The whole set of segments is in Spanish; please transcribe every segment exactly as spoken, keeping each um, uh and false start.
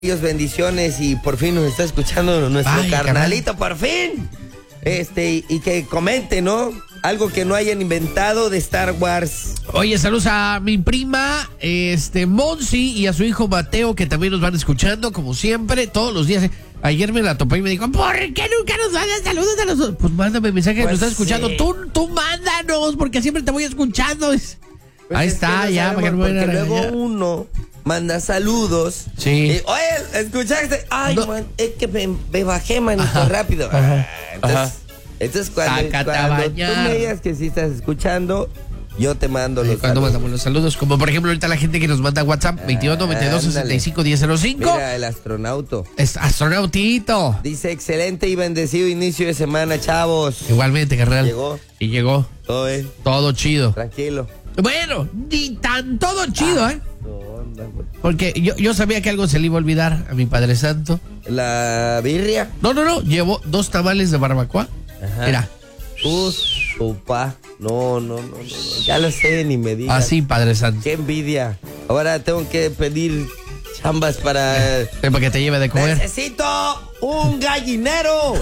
Bendiciones y por fin nos está escuchando nuestro Ay, carnalito, por fin. Este, y, y que comente, ¿no? Algo que no hayan inventado de Star Wars. Oye, saludos a mi prima, este, Monsi, y a su hijo Mateo, que también nos van escuchando, como siempre, todos los días. Ayer me la topé y me dijo, ¿por qué nunca nos mandas saludos a nosotros? Pues mándame mensaje que Pues nos estás escuchando. sí. Tú, tú mándanos, porque siempre te voy escuchando. Pues Ahí es está, que no ya, sabemos, para que no me vayan a porque luego regañar. uno manda saludos. Sí. Y, oye, ¿escuchaste? Ay, No. man, es que me, me bajé, manito, Ajá, rápido. ajá, Ah, entonces, ajá. entonces cuando, Sácate a cuando tú bañar. me digas que sí estás escuchando, yo te mando los Cuando saludos. mandamos los saludos, como por ejemplo ahorita la gente que nos manda WhatsApp veintidós noventa y dos sesenta y cinco diez cero cinco. Mira, el astronauto. Es astronautito. Dice, excelente y bendecido inicio de semana, chavos. Igualmente, carnal. Llegó. Y llegó. Todo bien, Todo chido. tranquilo. Bueno, ni tan todo chido, ¿eh? ¿Qué onda, güey? Porque yo, yo sabía que algo se le iba a olvidar a mi Padre Santo. La birria. No, no, no. Llevó dos tamales de barbacoa. Ajá. Mira. Uf, upa. No, no, no, no, no. Ya lo sé, ni me digas. Así, Padre Santo. Qué envidia. Ahora tengo que pedir chambas para... Eh, Para que te lleve de comer. ¡Necesito un gallinero!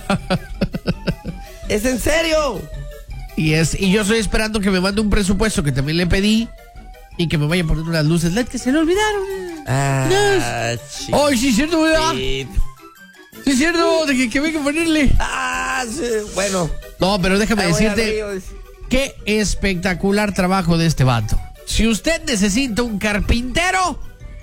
¿Es en serio? Y es y yo estoy esperando que me mande un presupuesto que también le pedí. Y que me vaya poniendo unas luces L E D que se le olvidaron. Ah, sí. ¡Ay, sí es cierto, ¿verdad? Sí. Sí es cierto, de que, que venga a ponerle. Ah, sí. Bueno. No, pero déjame ahí voy al decirte... río. Qué espectacular trabajo de este vato. Si usted necesita un carpintero,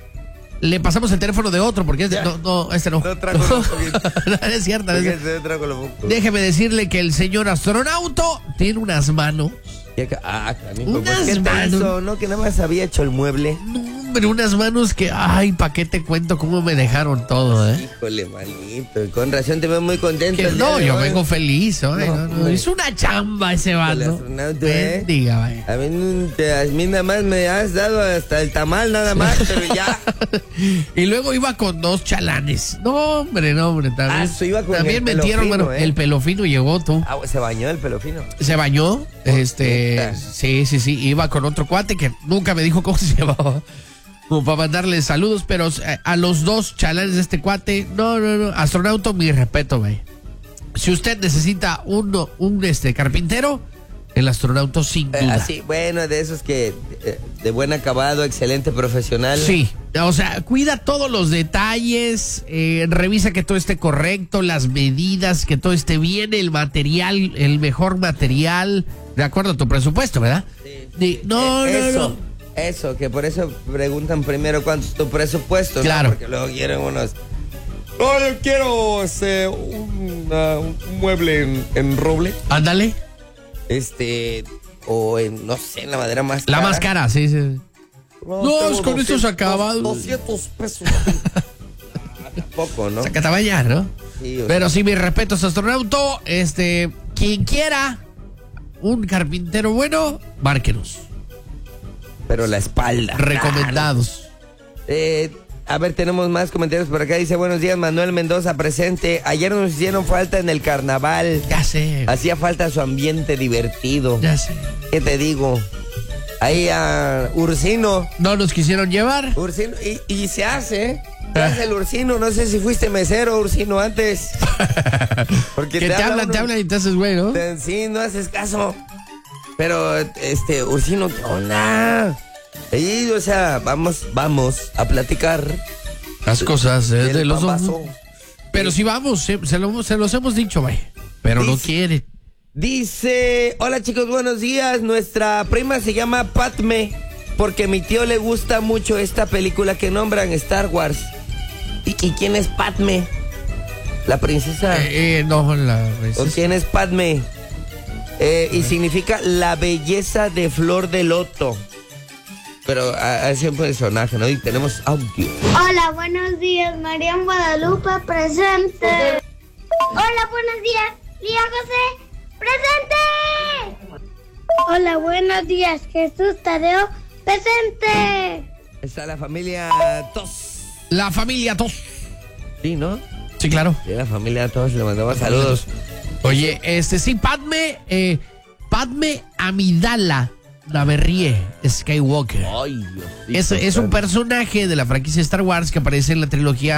le pasamos el teléfono de otro, porque este, Ya. no, no, este no. No trajo lo poquito. No, es cierto. no es cierto. Fíjese, trajo lo poco. Déjeme decirle que el señor astronauta tiene unas manos. Ya que- Ah, canijo, Unas pues, ¿qué te manos. hizo? ¿No? Que nada más había hecho el mueble. No, hombre, unas manos que, ay, ¿pa' qué te cuento cómo me dejaron todo, eh? Híjole, manito. Con razón te veo muy contento. Que el día no, de yo hoy. vengo feliz, ¿eh? No, No, no, hombre. es una chamba ese El vato. astronauta, ¿eh? Bendiga, vaya. A mí, te- a mí nada más me has dado hasta el tamal, nada más, pero ya. Y luego iba con dos chalanes. No, hombre, no, hombre. También, Ah, eso iba con también el pelo metieron, fino, bueno, ¿eh? el pelo fino llegó tú. Ah, se bañó el pelo fino. Se bañó, este, neta. sí, sí, sí, iba con otro cuate que nunca me dijo cómo se llamaba, como para mandarle saludos, pero eh, a los dos chalanes de este cuate, no, no, no, astronauta, mi respeto, güey. Si usted necesita uno, un este carpintero, el astronauta sin Eh, duda. así, bueno, de esos que eh, de buen acabado, excelente profesional. Sí, o sea, cuida todos los detalles, eh, revisa que todo esté correcto, las medidas, que todo esté bien, el material, el mejor material, de acuerdo a tu presupuesto, ¿verdad? Sí. Di- no, Eh, no, eso, no. Eso, que por eso preguntan primero cuánto es tu presupuesto, ¿no? Claro. Porque luego quieren unos... No, yo quiero este, un, ah, un mueble en, en roble. Ándale, Este, o en, no sé, en la madera más la cara. más cara, sí, sí. No, tengo es con estos acabados. doscientos pesos. Ah, tampoco, ¿no? Sácate a bañar, ¿no? Sí, o Pero sí, mis respetos, astronauta, este, quien quiera un carpintero bueno, márquenos. pero la espalda. Recomendados. Eh, a ver, tenemos más comentarios por acá. Dice, buenos días, Manuel Mendoza presente. Ayer nos hicieron falta en el carnaval. Ya sé, Hacía falta su ambiente divertido. ya sé. ¿Qué te digo? Ahí a Ursino. No nos quisieron llevar. Ursino, y, y se hace, ¿eh? Se hace el Ursino. No sé si fuiste mesero, Ursino, antes. Porque Que te, hablan, uno- te hablan y te haces güey, ¿no? te- Sí, no haces caso. Pero, este, Ursino, ¿qué onda? Y, o sea, vamos, vamos a platicar. Las cosas eh, del de los dos. pambazo. Pero si vamos, se, se lo- se los hemos dicho, güey. Pero no Dice- quiere. Dice, hola chicos, buenos días. Nuestra prima se llama Padme porque a mi tío le gusta mucho esta película que nombran Star Wars. ¿Y, y quién es Padme? ¿La princesa? Eh, eh, no, la. ¿O quién es Padme? Eh, y significa la belleza de flor de loto. Pero es un personaje, ¿no? Y tenemos audio. Hola, buenos días, María Guadalupe presente. Hola, buenos días, Lía José presente. Hola, buenos días, Jesús Tadeo presente. Está la familia Tos. La familia Tos. Sí, ¿no? Sí, claro. Sí, la familia Tos, le mandamos saludos. Oye, este sí, Padme, eh, Padme Amidala Naverrie Skywalker. Ay, Diosito Es, es un santo. personaje de la franquicia Star Wars que aparece en la trilogía